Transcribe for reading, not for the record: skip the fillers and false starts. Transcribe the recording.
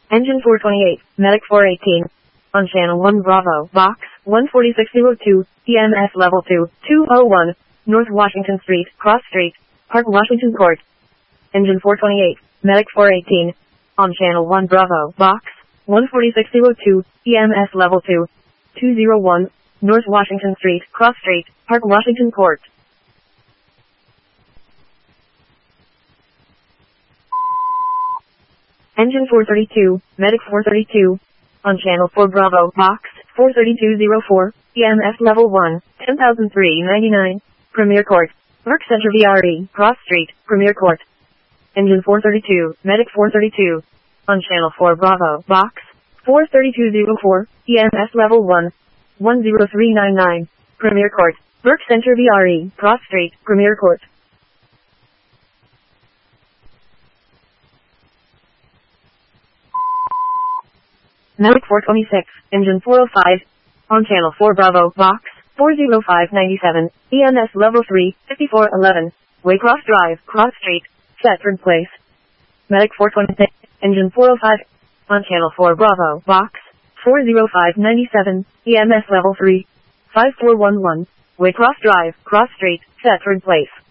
Engine 428, Medic 418. On channel 1 Bravo, box 14602, EMS level 2, 201, North Washington Street, Cross Street, Park Washington Court. Engine 428, Medic 418. On channel 1 Bravo, box 14602, EMS level 2, 201, North Washington Street, Cross Street, Park Washington Court. Engine 432, Medic 432. On channel 4 Bravo, box 43204, EMS level 1, 10,399, Premier Court, Work Center VRE, Cross Street, Premier Court. Engine 432, Medic 432. On channel 4 Bravo, box 43204, EMS level 1, 10399, Premier Court, Work Center VRE, Cross Street, Premier Court. Medic 426, Engine 405. On channel 4 Bravo, box 40597, EMS level 3, 5411, Waycross Drive, Cross Street, Thetford Place. Medic 426, Engine 405. On channel 4 Bravo, box 40597, EMS level 3, 5411, Waycross Drive, Cross Street, Thetford Place.